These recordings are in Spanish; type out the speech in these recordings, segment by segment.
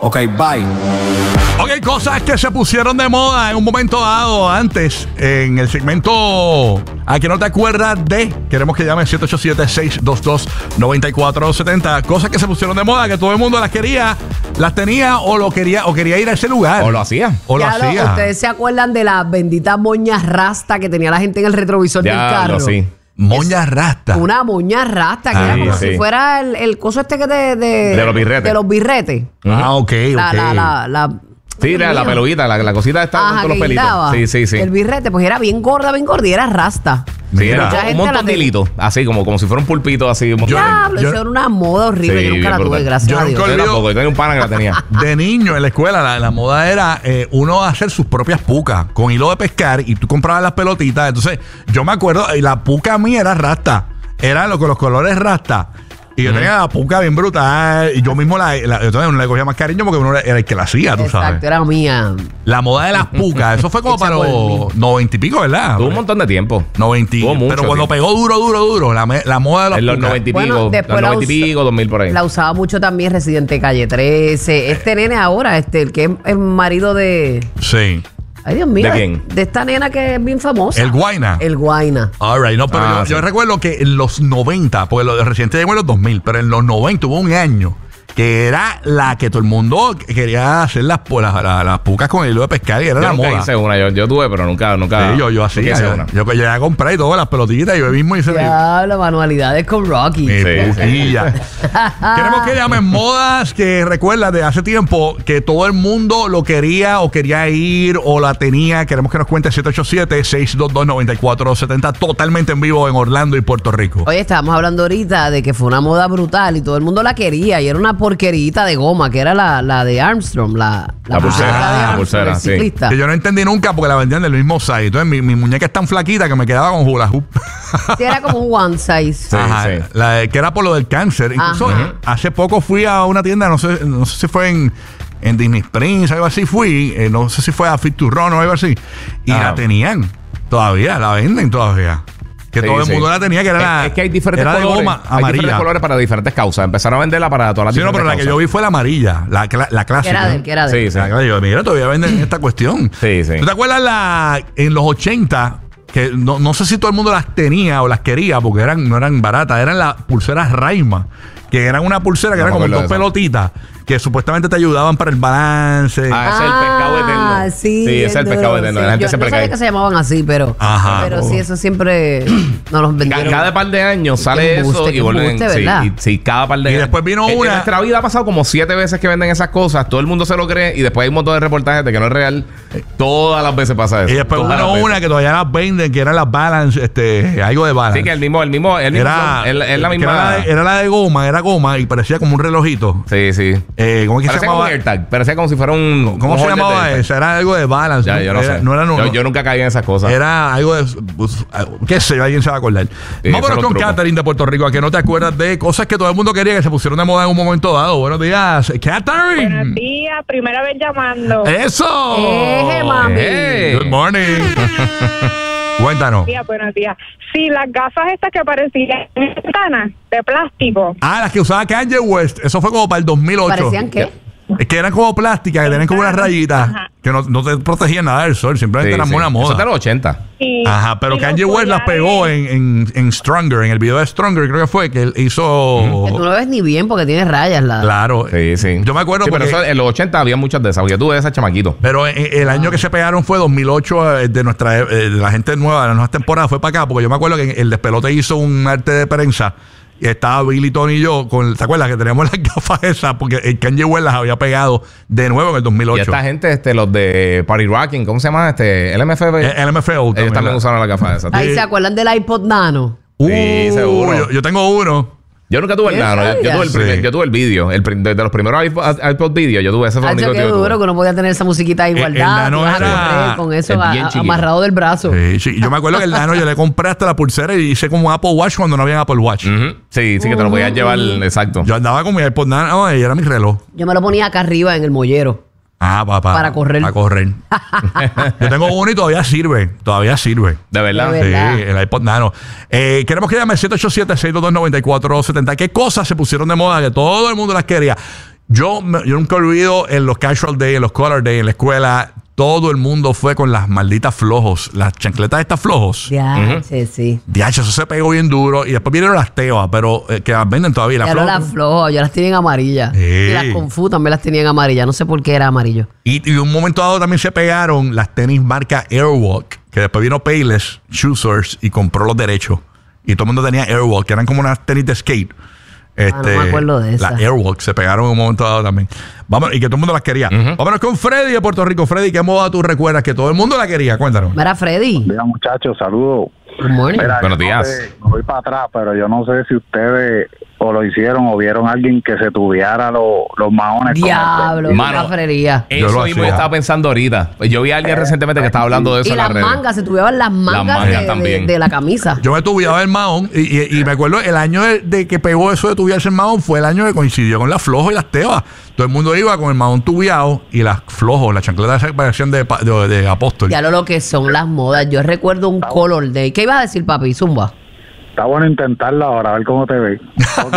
Ok, bye. Ok, cosas que se pusieron de moda en un momento dado antes en el segmento ¿A que no te acuerdas de? Queremos que llamen 787-622-9470. Cosas que se pusieron de moda, que todo el mundo las quería, las tenía o quería ir a ese lugar. O lo hacía. ¿Ustedes se acuerdan de las benditas moñas rasta que tenía la gente en el retrovisor del carro? Sí. Moña rasta. Una moña rasta que era como si fuera el coso este que de los birretes. De los birretes. Ah, ok. Sí, la peludita, la cosita esta con todos los pelitos. Sí. El birrete, pues era bien gorda y era rasta. Sí, era un montón de hilitos, así como si fuera un pulpito, así. Diablo, eso era una moda horrible. Yo nunca la tuve, gracias a Dios. Yo tenía un pana que la tenía. De niño en la escuela, la moda era uno hacer sus propias pucas con hilo de pescar y tú comprabas las pelotitas. Entonces, yo me acuerdo, y la puca mía era rasta. Era con los colores rasta. Y yo tenía la puca bien brutal. Y yo mismo yo le cogía más cariño porque uno era el que la hacía, tú sabes. Exacto, era mía. La moda de las pucas. Eso fue como para los 90 y pico, ¿verdad? Tuvo un montón de tiempo. 90. Pero cuando pegó duro, la moda de las pucas. En los 90 y pico. Bueno, después los 90 y pico, 2000 por ahí. La usaba mucho también Residente Calle 13. Este nene ahora, el que es el marido de... Sí. Ay, Dios mío. ¿De quién? De esta nena que es bien famosa. El Guayna. El Guayna. All right, no, pero yo recuerdo que en los 90, porque lo de Residente llegó en los 2000, pero en los 90 hubo un año que era la que todo el mundo quería hacer las pucas con el hilo de pescar y era la moda. Yo hice una, yo tuve, pero nunca. Sí, yo hacía. Yo llegué a comprar y todas las pelotitas y yo mismo hice. Ya, las manualidades con Rocky. Queremos que llamen modas que recuerdas de hace tiempo que todo el mundo lo quería o quería ir o la tenía. Queremos que nos cuente 787-622-9470 totalmente en vivo en Orlando y Puerto Rico. Oye, estábamos hablando ahorita de que fue una moda brutal y todo el mundo la quería y era una porquerita de goma, que era la de Armstrong, la pulsera, sí. Que yo no entendí nunca porque la vendían del mismo size. Entonces mi muñeca es tan flaquita que me quedaba con hula hoop. Sí, era como un one size. Sí. Que era por lo del cáncer. Incluso hace poco fui a una tienda, no sé si fue en Disney Springs, algo así fui. No sé si fue a Fit to Run o algo así. Y la tenían todavía, la venden todavía. Que todo el mundo la tenía, que era es que hay diferentes colores. De goma amarilla. Hay diferentes colores para diferentes causas. Empezaron a venderla para todas las diferentes pero la que yo vi fue la amarilla, la clásica. Que era de Sí. Mira, todavía venden esta cuestión. Sí. ¿Tú te acuerdas en los 80? Que no sé si todo el mundo las tenía o las quería porque no eran baratas. Eran las pulseras Raima, que eran una pulsera que eran como dos pelotitas que supuestamente te ayudaban para el balance. Ese es el pescado eterno. Sí, ese es el pescado eterno. La gente yo siempre no sabía que se llamaban así, pero sí, eso siempre nos los vendieron. Cada par de años sale eso y vuelven. Sí, cada par de años. Y después vino una. En nuestra vida ha pasado como 7 veces que venden esas cosas. Todo el mundo se lo cree y después hay un montón de reportajes de que no es real. Todas las veces pasa eso. Y después vino una que todavía las venden, que eran las Balance, algo de Balance. Sí, que el mismo es la misma. Era la de goma, era goma y parecía como un relojito. Sí. ¿Cómo es que se llamaba? Como un AirTag, parecía como si fuera un... ¿Cómo se llamaba eso? Era algo de Balance. Yo no sé. Yo nunca caí en esas cosas. Era algo de... qué sé yo, alguien se va a acordar. Vámonos con Catherine de Puerto Rico, a que no te acuerdas de cosas que todo el mundo quería que se pusieron de moda en un momento dado. Buenos días, Catherine. Buenos días, primera vez llamando. ¡Eso! Mami. Hey. Good morning. Cuéntanos. Buenos días. Sí, las gafas estas que parecían ventanas de plástico. Las que usaba Kanye West. Eso fue como para el 2008. ¿Parecían qué? Es que eran como plásticas, que tenían como unas rayitas que no te protegían nada del sol, simplemente eran una moda. Eso es de los 80. Pero Kanye West las pegó en Stronger, en el video de Stronger, creo que fue, que él hizo... Que tú no lo ves ni bien porque tiene rayas. Claro. Sí. Yo me acuerdo porque... Pero eso, en los 80 había muchas de esas, porque yo tuve esas chamaquito. Pero el año que se pegaron fue 2008, de la gente nueva, de las nuevas temporadas, fue para acá, porque yo me acuerdo que el Despelote hizo un arte de prensa. Y estaba Billy, Tony y yo ¿te acuerdas que teníamos las gafas esas? Porque el Kanye West las había pegado de nuevo en el 2008. Y esta gente, los de Party Rocking, ¿cómo se llama? El MFB. El MFO. Ellos también usaron las gafas esas. Ahí se acuerdan del iPod Nano. Sí, seguro. Yo tengo uno. Yo nunca tuve el nano. Yo tuve el video. De los primeros iPod video, yo tuve ese. Qué duro que uno podía tener esa musiquita de igualdad. El nano era con eso amarrado del brazo. Sí. Yo me acuerdo que el nano yo le compré hasta la pulsera y hice como Apple Watch cuando no había Apple Watch. Sí, que te lo podías llevar. Exacto. Yo andaba con mi iPod nano y era mi reloj. Yo me lo ponía acá arriba en el mollero. Papá. Para correr. Para correr. Yo tengo uno y todavía sirve. De verdad. Sí, el iPod Nano. Queremos que llame 787-622-9470. ¿Qué cosas se pusieron de moda que todo el mundo las quería? Yo nunca olvido en los casual day, en los color day, en la escuela, todo el mundo fue con las malditas flojos, las chancletas estas flojos. Sí. Diacho, eso se pegó bien duro. Y después vinieron las tebas, pero que las venden todavía. Ya no las flojo, yo las tenía en amarilla. Y las Confu también las tenía en amarilla. No sé por qué era amarillo. Y un momento dado también se pegaron las tenis marca Airwalk, que después vino Payless Shoe Source y compró los derechos. Y todo el mundo tenía Airwalk, que eran como unas tenis de skate. No me acuerdo de esas. Las Airwalk se pegaron en un momento dado también. Vamos, y que todo el mundo las quería. Vámonos con Freddy de Puerto Rico. Freddy, ¿qué moda tú recuerdas que todo el mundo la quería? Cuéntanos. Mira, Freddy. Mira, muchachos, saludos. Good morning. Mira, Buenos días. Me voy para atrás, pero yo no sé si ustedes o lo hicieron o vieron a alguien que se tuviera los maones. Diablo, Mano, una frería. Yo Eso lo mismo yo hacía. estaba pensando ahorita. Pues yo vi a alguien recientemente que estaba hablando de eso Y en las las redes. mangas, se tuviesen las mangas también. de la camisa. Yo me tubiaba el mahón y me acuerdo el año de que pegó eso de tubiarse el mahón fue el año que coincidió con las flojos y las tebas. Todo el mundo iba con el mahón tubiado y las flojos, las chancletas esas que parecían de apóstol. Ya lo que son las modas. Yo recuerdo un color day. ¿Qué ibas a decir, papi? Zumba. Está bueno intentarla ahora, a ver cómo te ves. No,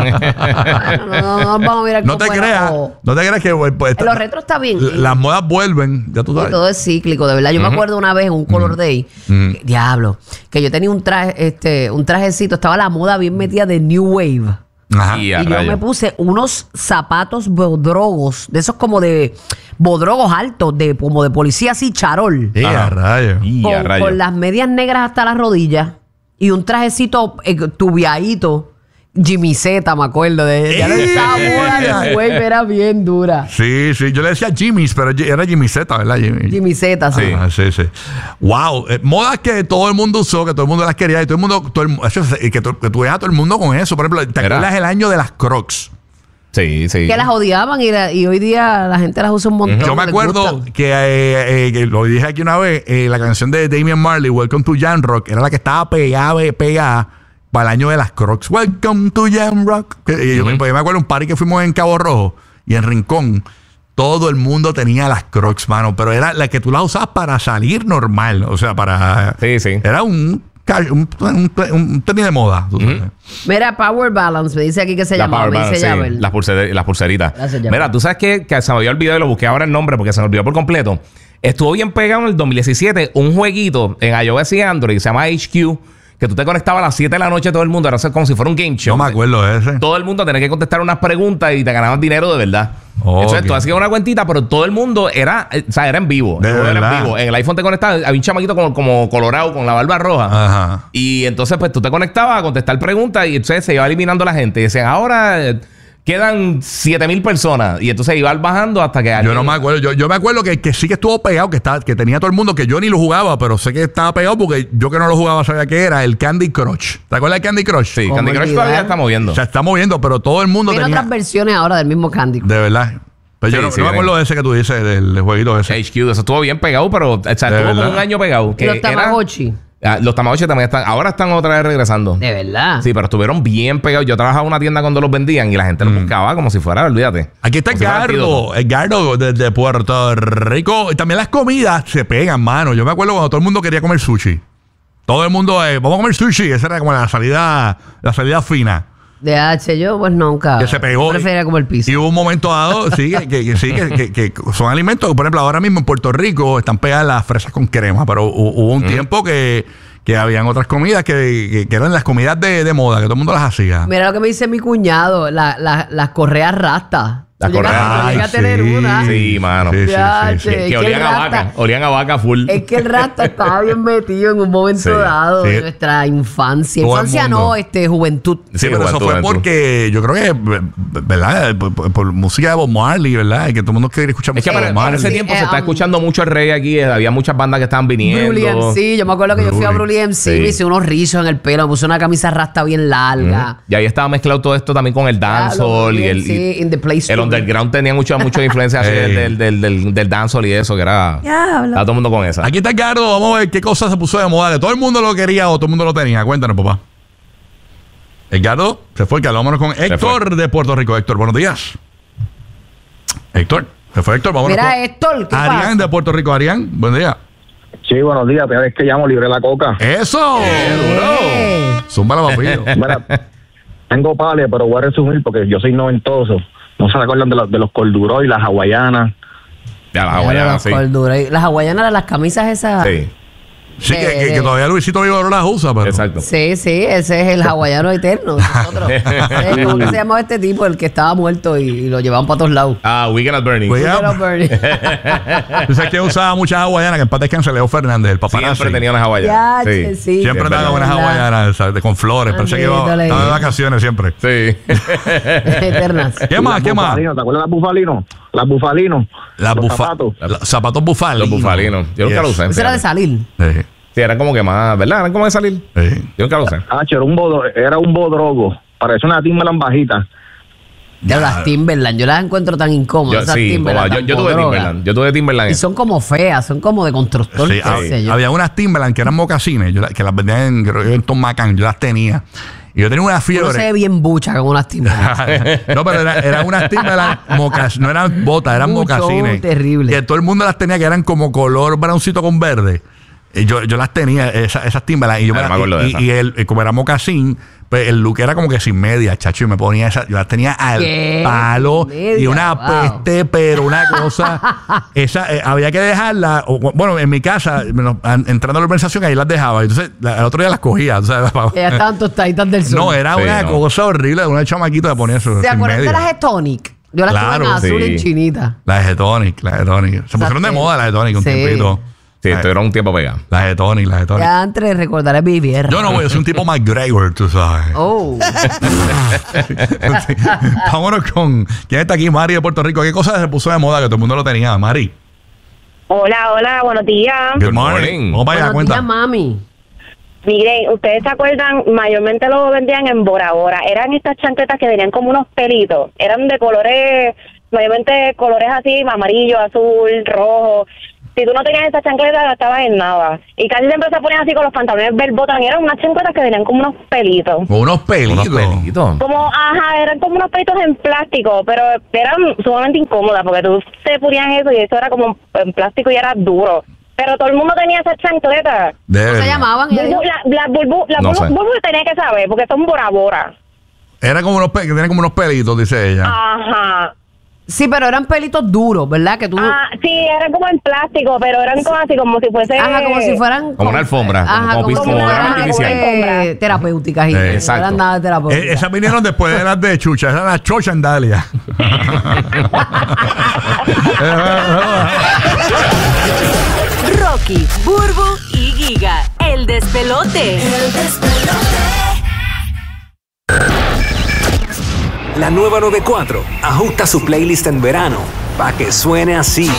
vamos a mirar No te cómo creas, era. no te creas que pues, En los retros está bien. las modas vuelven, ya tú Y sabes. todo es cíclico, de verdad. Yo me acuerdo una vez en un Color Day, diablo, que yo tenía un trajecito, estaba la moda bien metida de New Wave. Ajá. Y Y a yo rayos. me puse unos zapatos bodrogos, de esos como de bodrogos altos, como de policía así, charol. Sí, a rayos. Y a Con rayos. las medias negras hasta las rodillas y un trajecito tubiadito. Jimmy Z, me acuerdo de ya esa moda de Wave era bien dura. Sí, yo le decía Jimmy's, pero era Jimmy Z, ¿verdad? Jimmy Z, sí. Sí. Wow, modas que todo el mundo usó, que todo el mundo las quería y que tú veas a todo el mundo con eso. Por ejemplo, ¿te Era. acuerdas el año de las Crocs? Sí. Que las odiaban y hoy día la gente las usa un montón. Yo me les acuerdo gustan. que lo dije aquí una vez, la canción de Damian Marley, Welcome to Jam Rock, era la que estaba pegada para el año de las Crocs. Welcome to Jam Rock. Yo me acuerdo un party que fuimos en Cabo Rojo y en Rincón. Todo el mundo tenía las Crocs, mano. Pero era la que tú las usabas para salir normal. O sea, para... Sí. Era un tenis de moda. tú sabes. Mira, Power Balance, me dice aquí que se La llama. Power Me Balance, dice sí, Yabel. las pulseritas. Gracias, Yabel. Mira, tú sabes que se me había olvidado y lo busqué ahora el nombre porque se me olvidó por completo. Estuvo bien pegado en el 2017 un jueguito en iOS y Android que se llama HQ, que tú te conectabas a las 7 de la noche todo el mundo, era como si fuera un game show. No me acuerdo de ese. Todo el mundo tenía que contestar unas preguntas y te ganaban dinero de verdad. Oh, Entonces tú ok. hacías una cuentita, pero todo el mundo era en vivo. De El juego era verdad. en vivo. En el iPhone te conectabas, había un chamaquito como colorado con la barba roja. Ajá. Y entonces pues tú te conectabas a contestar preguntas y entonces se iba eliminando la gente. Y decían, ahora quedan 7,000 personas. Y entonces iba bajando hasta que Yo alguien... no me acuerdo. Yo me acuerdo que sí que estuvo pegado, que tenía todo el mundo, que yo ni lo jugaba, pero sé que estaba pegado porque yo que no lo jugaba sabía que era el Candy Crush. ¿Te acuerdas del Candy Crush? Sí, ¿Cómo Candy Crush olvidar? todavía está moviendo. Se está moviendo, pero todo el mundo Tiene tenía. otras versiones ahora del mismo Candy. De verdad. Pero Sí, yo no, sí, no me ven. acuerdo de ese que tú dices, del jueguito ese. HQ, eso estuvo bien pegado, pero o sea, estuvo verdad. como un año pegado. Y los Tamagotchi. Los Tamagotchi también están... Ahora están otra vez regresando. De verdad. Sí, pero estuvieron bien pegados. Yo trabajaba en una tienda cuando los vendían y la gente los buscaba como si fuera, olvídate. Aquí está Como si fuera Edgardo. Edgardo desde Puerto Rico. Y también las comidas se pegan, mano. Yo me acuerdo cuando todo el mundo quería comer sushi. Todo el mundo, vamos a comer sushi. Esa era como la salida fina. De H, yo pues nunca. Que se pegó. Prefería como el piso. Y hubo un momento dado, sí, que son alimentos. Por ejemplo, ahora mismo en Puerto Rico están pegadas las fresas con crema, pero hubo un tiempo que habían otras comidas que eran las comidas de moda, que todo el mundo las hacía. Mira lo que me dice mi cuñado, las correas rastas. Las Tú llegas- correas- tú llegas a tener sí. una. Sí, mano. Ya, sí. che. Que Es que olían el a rasta- vaca. Olían a vaca full. Es que el rasta estaba bien metido en un momento Sí, dado sí. de nuestra infancia. Todo el Infancia mundo. no, juventud. Sí, pero eso juventud, fue juventud. porque yo creo que, ¿verdad? Por música de Bob Marley, ¿verdad? Y que todo el mundo quiere escuchar Es que música de para, Bob para ese Marley. tiempo se está escuchando mucho el reggae aquí. Había muchas bandas que estaban viniendo. Brully MC, yo me acuerdo que yo fui a Brully MC, Sí. me hice unos rizos en el pelo, me puse una camisa rasta bien larga. Y ahí estaba mezclado todo esto también con el dancehall y el... Sí, in the place El to be. underground tenía mucha influencia así del dancehall y eso, que era... Diablo. Estaba todo el mundo con esa. Aquí está Edgardo, vamos a ver qué cosa se puso de moda. Que todo el mundo lo quería o todo el mundo lo tenía. Cuéntanos, papá. Edgardo, se fue Edgardo. Vámonos con Héctor de Puerto Rico. Héctor, buenos días. Héctor, se fue Héctor. Vámonos Mira, con Héctor, ¿qué Arián pasa? de Puerto Rico. Arián, buen día. Sí, buenos días. Te vez que llamo libre la coca. ¡Eso! Eh. Zúmbala, papillo. Mira, tengo palia, pero voy a resumir porque yo soy noventoso. no se acuerdan de los corduroy, las hawaianas. Ya, las Los hawaianas, sí. corduroy. Las hawaianas eran las camisas esas. Sí, Sí, que todavía Luisito Vigoró las usa, pero. exacto. Sí, ese es el hawaiano eterno. de nosotros. ¿Cómo que se llamaba este tipo? El que estaba muerto y lo llevaban para todos lados. Weekend at Bernie's. Oye, Pero Bernie. ¿Tú sabes que usaba muchas hawaianas? Que en paz descanse Leo Fernández, el paparazzi. Siempre tenía unas hawaianas. Ya, Sí. sí. Siempre Siempre andaba con unas ¿verdad? hawaianas, ¿sabes? Con flores. Parece que iba Ándale. estaba de vacaciones siempre. Sí. Eternas. ¿Qué más? ¿Qué más? Bufalinos, ¿te acuerdas de las bufalinos? Las bufalinos. Las Los zapatos. zapatos. Zapatos bufalinos. Los bufalinos. Yo nunca lo usé. Eso era de salir. Sí, Sí, eran como que más, ¿verdad? Eran como de salir. sí. Yo nunca lo usé. Era un bodrogo. Parecía una Timberland bajita. Ya las Timberland. Yo las encuentro tan incómodas. esas Sí, Timberland, como- tan yo tuve podrogas. Timberland. Yo tuve Timberland. Y son como feas, son como de constructor. Sí, qué sé yo. había unas Timberland que eran mocasines, que las vendían en Tom Macan, yo las tenía. Y yo tenía una Uno se ve fiebre. bien bucha con unas Timberland. No, pero eran unas Timberland no eran botas, eran Mucho, mocasines. terrible. Que todo el mundo las tenía, que eran como color browncito con verde. Y yo las tenía, esas Timberland. Y yo Ah, no me acuerdo de esa. como era mocasín, pues el look era como que sin media, chacho. Y me ponía esas, yo las tenía al ¿Qué? palo. Sin media, Y una wow. peste, pero una cosa. Había que dejarla. Bueno, en mi casa, entrando a la organización, ahí las dejaba. Entonces, el otro día las cogía. O sea, Ellas estaban tostaditas del sol. no, era Sí, una no. cosa horrible de una chamaquita de poner eso. ¿Se sin acuerdan de media. las Getonic? Yo las Claro, tuve en azul sí. y chinita. La Getonic. Se pusieron de que- moda la Getonic un sí. tiempito. Sí, estuvieron un tiempo pegados. La Getonic. Ya antes recordaré mi vieja. Yo no voy, yo soy un tipo McGregor, tú sabes. Oh. Sí. Vámonos con. ¿Quién está aquí? Mari de Puerto Rico. ¿Qué cosa se puso de moda que todo el mundo lo tenía? Mari. Hola, buenos días. Good morning. Vamos para allá, Buenos cuenta. días, mami. Miren, ustedes se acuerdan, mayormente lo vendían en Bora Bora. Eran estas chancletas que tenían como unos pelitos. Eran de colores, mayormente colores así, amarillo, azul, rojo. Si tú no tenías esas chancletas, no estabas en nada. Y casi siempre se ponían así con los pantalones Bell-Bottom. Eran unas chancletas que tenían como unos pelitos. Con unos pelitos. Unos pelitos. Como, eran como unos pelitos en plástico, pero eran sumamente incómodas porque tú te ponías eso y eso era como en plástico y era duro. Pero todo el mundo tenía esas chancletas. De- ¿Cómo se llamaban? Las No sé. bulbus tenía que saber porque son Bora Bora. Era como que tenía como unos pelitos, dice ella. Ajá. Sí, pero eran pelitos duros, ¿verdad? Que tú... Sí, eran como en plástico, pero eran como así, como si fuese... Ajá, como si fueran... Como una alfombra, Ajá, como como grama una artificial. alfombra. Terapéuticas. Y no exacto. eran nada terapéuticas. Esas vinieron después de las de Chucha. Esas eran las Chocha en Dalia. Rocky, Burbu y Giga, el despelote. La nueva 94 ajusta su playlist en verano para que suene así.